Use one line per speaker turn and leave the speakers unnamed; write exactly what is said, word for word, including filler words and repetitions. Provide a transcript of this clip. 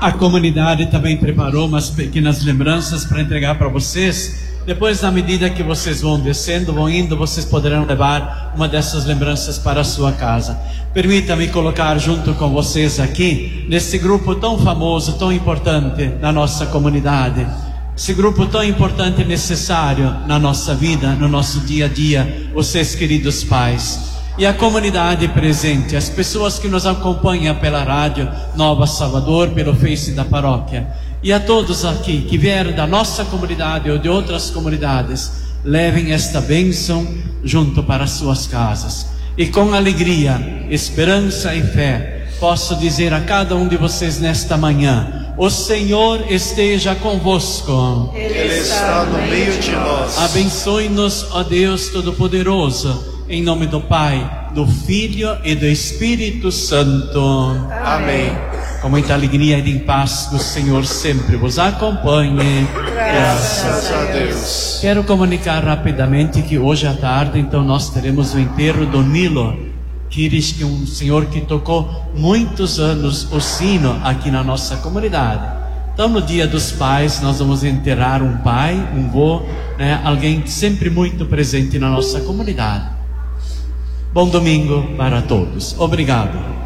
A comunidade também preparou umas pequenas lembranças para entregar para vocês. Depois, na medida que vocês vão descendo, vão indo, vocês poderão levar uma dessas lembranças para a sua casa. Permita-me colocar junto com vocês aqui, nesse grupo tão famoso, tão importante na nossa comunidade. Esse grupo tão importante e necessário na nossa vida, no nosso dia a dia, vocês, queridos pais. E a comunidade presente, as pessoas que nos acompanham pela rádio Nova Salvador, pelo Face da paróquia. E a todos aqui que vieram da nossa comunidade ou de outras comunidades, levem esta bênção junto para suas casas. E com alegria, esperança e fé, posso dizer a cada um de vocês nesta manhã: o Senhor esteja convosco.
Ele está no meio de nós.
Abençoe-nos, ó Deus Todo-Poderoso, em nome do Pai, do Filho e do Espírito Santo.
Amém.
Com muita alegria e em paz, que o Senhor sempre vos acompanhe.
Graças a Deus.
Quero comunicar rapidamente que hoje à tarde, então, nós teremos o enterro do Nilo Kirish, que é um senhor que tocou muitos anos o sino aqui na nossa comunidade. Então, no dia dos pais, nós vamos enterrar um pai, um vô, né, alguém sempre muito presente na nossa comunidade. Bom domingo para todos. Obrigado.